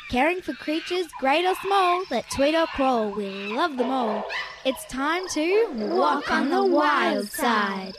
Caring for creatures great or small that tweet or crawl, we love them all. It's time to walk on the wild side.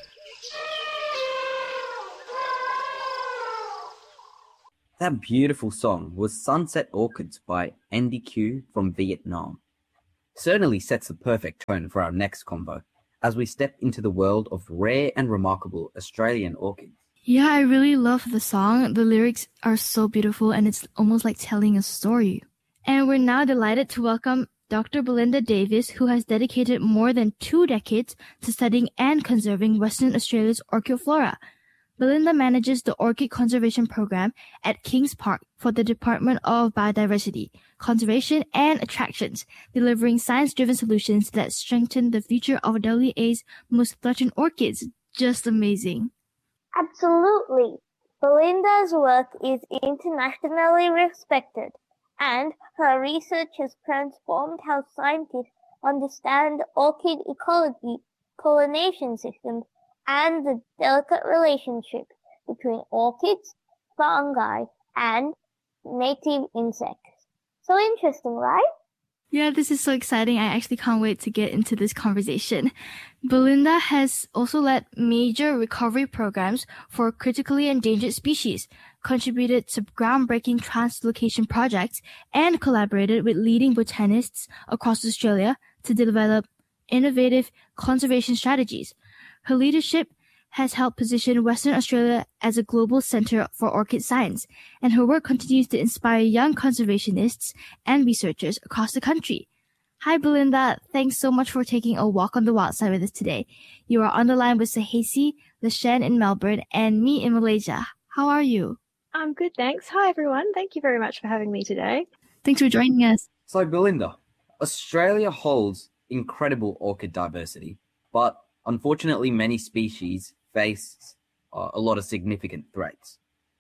That beautiful song was Sunset Orchids by Andy Q from Vietnam. Certainly sets the perfect tone for our next convo as we step into the world of rare and remarkable Australian orchids. Yeah, I really love the song. The lyrics are so beautiful and it's almost like telling a story. And we're now delighted to welcome Dr. Belinda Davis, who has dedicated more than 2 decades to studying and conserving Western Australia's orchid flora. Belinda manages the Orchid Conservation Program at Kings Park for the Department of Biodiversity, Conservation and Attractions, delivering science-driven solutions that strengthen the future of WA's most threatened orchids. Just amazing. Absolutely. Belinda's work is internationally respected, and her research has transformed how scientists understand orchid ecology, pollination systems, and the delicate relationship between orchids, fungi, and native insects. So interesting, right? Yeah, this is so exciting. I actually can't wait to get into this conversation. Belinda has also led major recovery programs for critically endangered species, contributed to groundbreaking translocation projects, and collaborated with leading botanists across Australia to develop innovative conservation strategies. Her leadership has helped position Western Australia as a global center for orchid science, and her work continues to inspire young conservationists and researchers across the country. Hi, Belinda. Thanks so much for taking a walk on the wild side with us today. You are on the line with Sahasi, Lashen in Melbourne, and me in Malaysia. How are you? I'm good, thanks. Hi, everyone. Thank you very much for having me today. Thanks for joining us. So, Belinda, Australia holds incredible orchid diversity, but unfortunately many species face a lot of significant threats.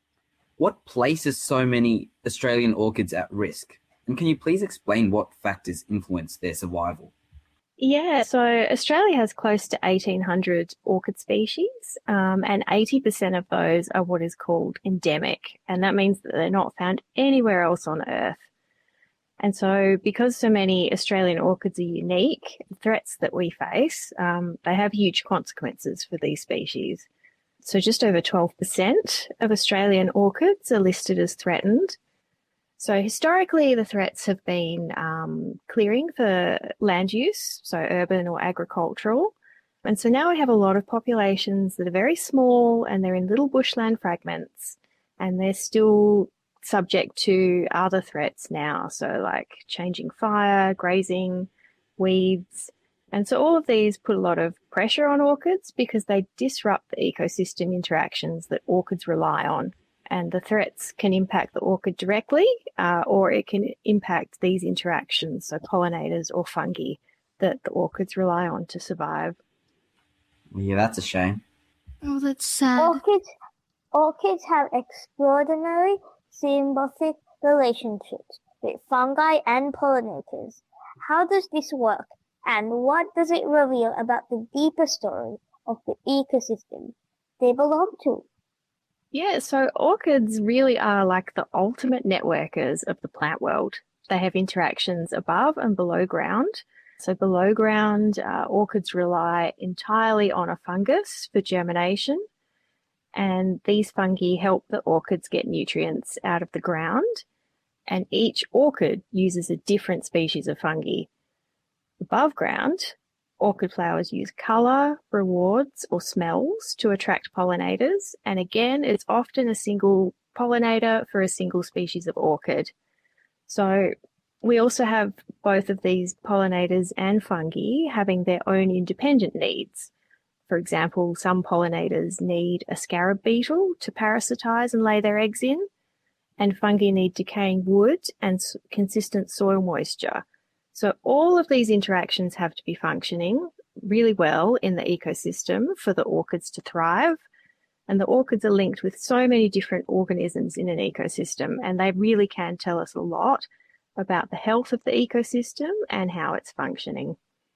What places so many Australian orchids at risk? And can you please explain what factors influence their survival? Yeah, so Australia has close to 1,800 orchid species, and 80% of those are what is called endemic, and that means that they're not found anywhere else on Earth. And so because so many Australian orchids are unique, the threats that we face, they have huge consequences for these species. So just over 12% of Australian orchids are listed as threatened. So historically, the threats have been clearing for land use, so urban or agricultural. And so now we have a lot of populations that are very small and they're in little bushland fragments, and they're still subject to other threats now, so like changing fire, grazing, weeds. And so all of these put a lot of pressure on orchids because they disrupt the ecosystem interactions that orchids rely on. And the threats can impact the orchid directly, or it can impact these interactions, so pollinators or fungi that the orchids rely on to survive. Yeah, that's a shame. Oh, that's sad. Orchids have extraordinary symbiotic relationships with fungi and pollinators. How does this work, and what does it reveal about the deeper story of the ecosystem they belong to? Yeah, so orchids really are like the ultimate networkers of the plant world. They have interactions above and below ground. So below ground, orchids rely entirely on a fungus for germination. And these fungi help the orchids get nutrients out of the ground. And each orchid uses a different species of fungi. Above ground, orchid flowers use colour, rewards, or smells to attract pollinators. And again, it's often a single pollinator for a single species of orchid. So we also have both of these pollinators and fungi having their own independent needs. For example, some pollinators need a scarab beetle to parasitize and lay their eggs in, and fungi need decaying wood and consistent soil moisture. So all of these interactions have to be functioning really well in the ecosystem for the orchids to thrive. And the orchids are linked with so many different organisms in an ecosystem, and they really can tell us a lot about the health of the ecosystem and how it's functioning.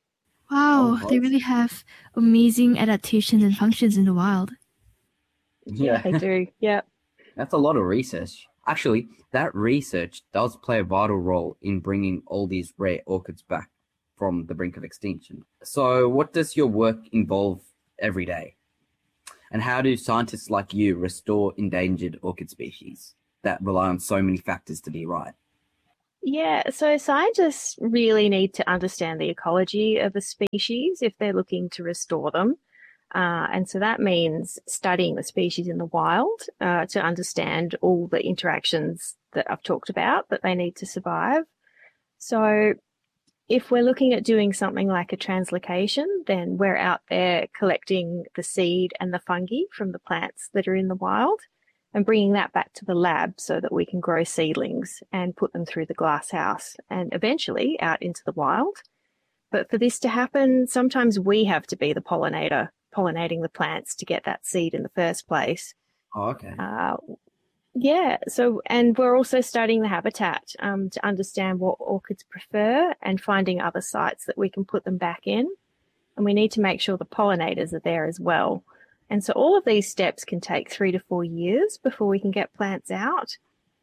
Wow, they really have amazing adaptations and functions in the wild. Yeah, they do. Yeah. That's a lot of research. Actually, that research does play a vital role in bringing all these rare orchids back from the brink of extinction. So, what does your work involve every day? And how do scientists like you restore endangered orchid species that rely on so many factors to be right? Yeah, so scientists really need to understand the ecology of a species if they're looking to restore them. And so that means studying the species in the wild to understand all the interactions that I've talked about that they need to survive. So if we're looking at doing something like a translocation, then we're out there collecting the seed and the fungi from the plants that are in the wild and bringing that back to the lab so that we can grow seedlings and put them through the glass house and eventually out into the wild. But for this to happen, sometimes we have to be the pollinator, pollinating the plants to get that seed in the first place. Oh, okay. Yeah, so, and we're also studying the habitat to understand what orchids prefer and finding other sites that we can put them back in. And we need to make sure the pollinators are there as well. And so all of these steps can take 3 to 4 years before we can get plants out.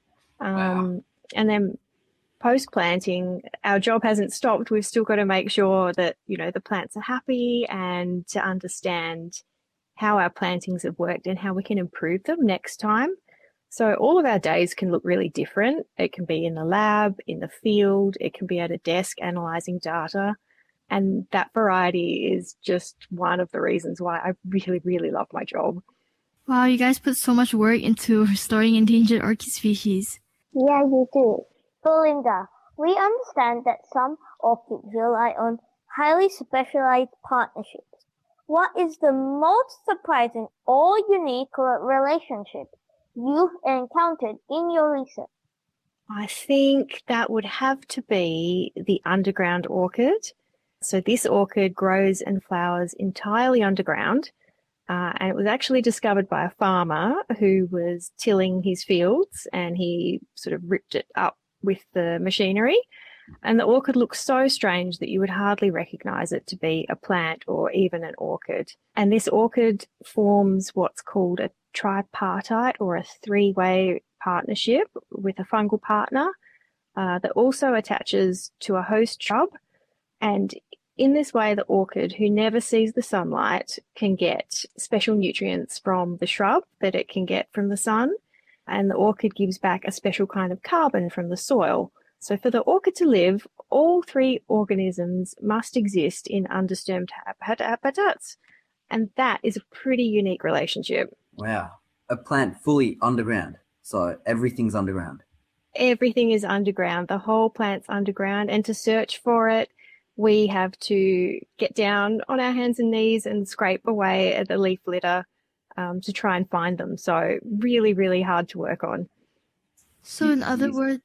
Wow. And then post-planting, our job hasn't stopped. We've still got to make sure that, you know, the plants are happy and to understand how our plantings have worked and how we can improve them next time. So all of our days can look really different. It can be in the lab, in the field, it can be at a desk analysing data. And that variety is just one of the reasons why I really, really love my job. Wow, you guys put so much work into restoring endangered orchid species. Yeah, you do. Belinda, we understand that some orchids rely on highly specialized partnerships. What is the most surprising or unique relationship you've encountered in your research? I think that would have to be the underground orchid. So this orchid grows and flowers entirely underground. And it was actually discovered by a farmer who was tilling his fields and he sort of ripped it up with the machinery. And the orchid looks so strange that you would hardly recognize it to be a plant or even an orchid. And this orchid forms what's called a tripartite or a three-way partnership with a fungal partner that also attaches to a host shrub. And in this way, the orchid, who never sees the sunlight, can get special nutrients from the shrub that it can get from the sun. And the orchid gives back a special kind of carbon from the soil. So for the orchid to live, all three organisms must exist in undisturbed habitats. And that is a pretty unique relationship. Wow. A plant fully underground. So everything's underground. Everything is underground. The whole plant's underground. And to search for it, we have to get down on our hands and knees and scrape away at the leaf litter to try and find them. So really, really hard to work on. So in other words,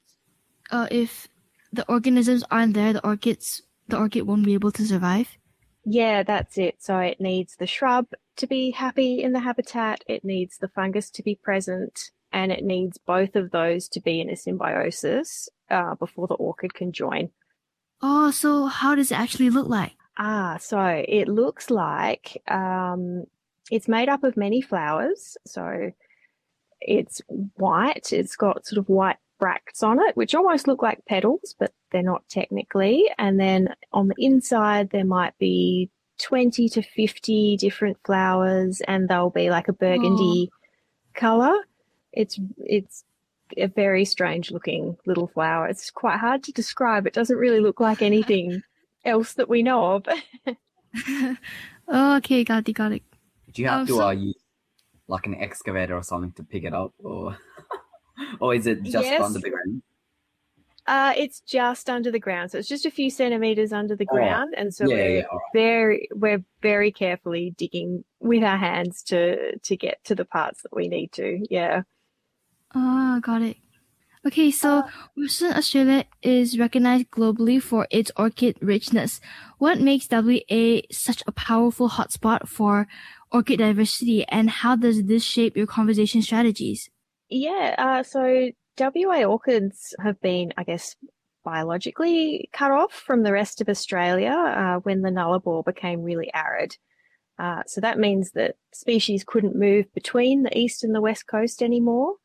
if the organisms aren't there, the orchid won't be able to survive? Yeah, that's it. So it needs the shrub to be happy in the habitat, it needs the fungus to be present, and it needs both of those to be in a symbiosis before the orchid can join. Oh, so how does it actually look like? So it looks like it's made up of many flowers. So it's white. It's got sort of white bracts on it, which almost look like petals, but they're not technically. And then on the inside, there might be 20 to 50 different flowers, and they'll be like a burgundy color. It's a very strange looking little flower. It's quite hard to describe. It doesn't really look like anything else that we know of. Oh, okay, got it. Do you have to use like an excavator or something to pick it up, or or is it just under the ground? It's just under the ground, so it's just a few centimeters under the ground, and so we're very carefully digging with our hands to get to the parts that we need to. Yeah. Oh, got it. Okay, so Western Australia is recognized globally for its orchid richness. What makes WA such a powerful hotspot for orchid diversity, and how does this shape your conservation strategies? Yeah, so WA orchids have been, I guess, biologically cut off from the rest of Australia when the Nullarbor became really arid. So that means that species couldn't move between the east and the west coast anymore.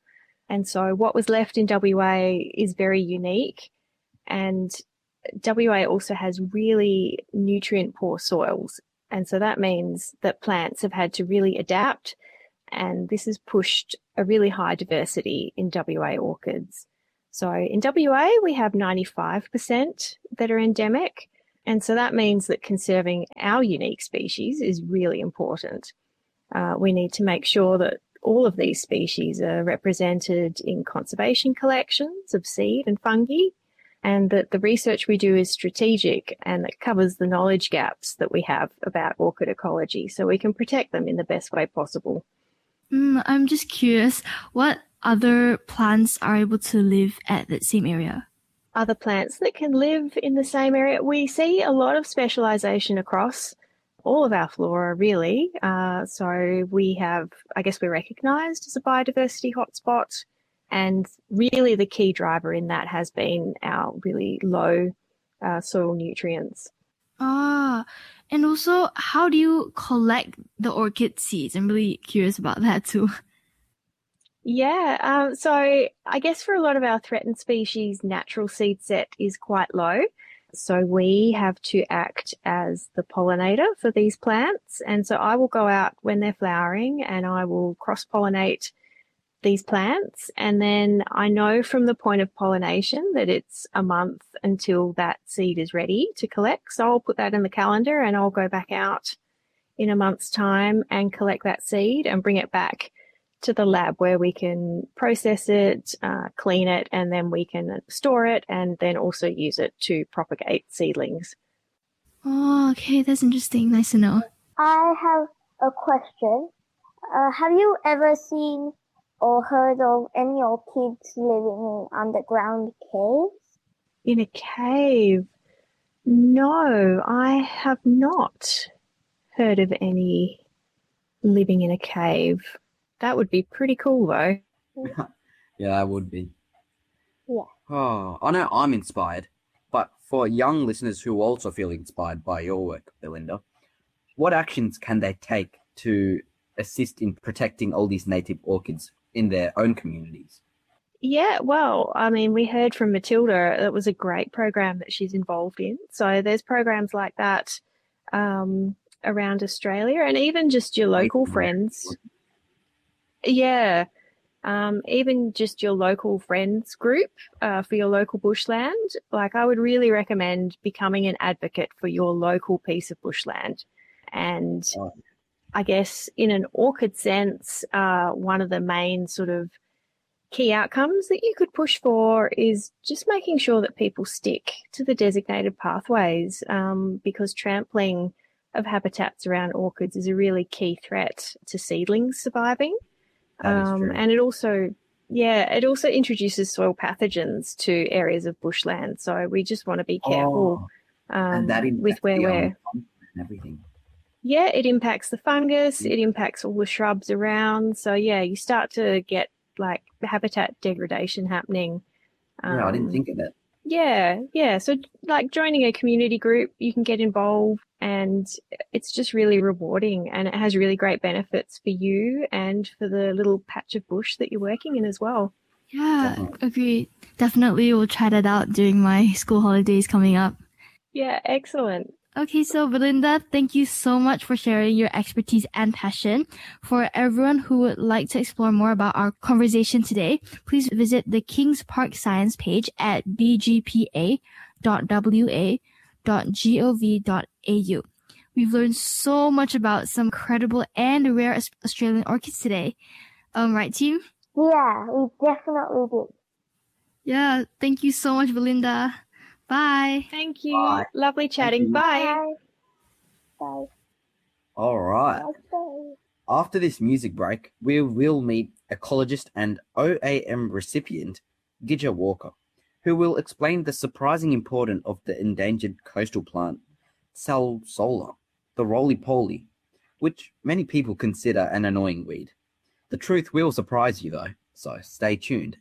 And so what was left in WA is very unique. And WA also has really nutrient poor soils. And so that means that plants have had to really adapt. And this has pushed a really high diversity in WA orchids. So in WA, we have 95% that are endemic. And so that means that conserving our unique species is really important. We need to make sure that all of these species are represented in conservation collections of seed and fungi, and that the research we do is strategic and that covers the knowledge gaps that we have about orchid ecology so we can protect them in the best way possible. I'm just curious, what other plants are able to live at that same area? Other plants that can live in the same area, we see a lot of specialization across all of our flora, really. So we have, I guess we're recognized as a biodiversity hotspot. And really the key driver in that has been our really low soil nutrients. And also, how do you collect the orchid seeds? I'm really curious about that too. Yeah, so I guess for a lot of our threatened species, natural seed set is quite low. So we have to act as the pollinator for these plants. And so I will go out when they're flowering and I will cross-pollinate these plants. And then I know from the point of pollination that it's a month until that seed is ready to collect. So I'll put that in the calendar and I'll go back out in a month's time and collect that seed and bring it back to the lab where we can process it, clean it, and then we can store it and then also use it to propagate seedlings. Oh, okay. That's interesting. Nice to know. I have a question. Have you ever seen or heard of any orchids living in underground caves? In a cave? No, I have not heard of any living in a cave. That would be pretty cool, though. Yeah, that would be. Yeah. Oh, I know I'm inspired, but for young listeners who also feel inspired by your work, Belinda, what actions can they take to assist in protecting all these native orchids in their own communities? Yeah, well, I mean, we heard from Matilda, it was a great program that she's involved in. So there's programs like that around Australia, and even just your local friends. Yeah, even just your local friends group for your local bushland. Like, I would really recommend becoming an advocate for your local piece of bushland. And I guess in an orchid sense, one of the main sort of key outcomes that you could push for is just making sure that people stick to the designated pathways, because trampling of habitats around orchids is a really key threat to seedlings surviving. That is true. And it also introduces soil pathogens to areas of bushland. So we just want to be careful and that with where we're and everything. Yeah, it impacts the fungus, it impacts all the shrubs around. So yeah, you start to get like habitat degradation happening. Yeah, I didn't think of that. Yeah. So like joining a community group, you can get involved and it's just really rewarding and it has really great benefits for you and for the little patch of bush that you're working in as well. Yeah, agreed. Definitely will try that out during my school holidays coming up. Yeah, excellent. Okay, so Belinda, thank you so much for sharing your expertise and passion. For everyone who would like to explore more about our conversation today, please visit the Kings Park Science page at bgpa.wa.gov.au. We've learned so much about some incredible and rare Australian orchids today. Right, team? Yeah, we definitely did. Yeah, thank you so much, Belinda. Bye. Thank you. Bye. Lovely chatting. Bye. Bye. All right. Okay. After this music break, we will meet ecologist and OAM recipient Gidja Walker, who will explain the surprising importance of the endangered coastal plant Salsola, the roly-poly, which many people consider an annoying weed. The truth will surprise you though, so stay tuned.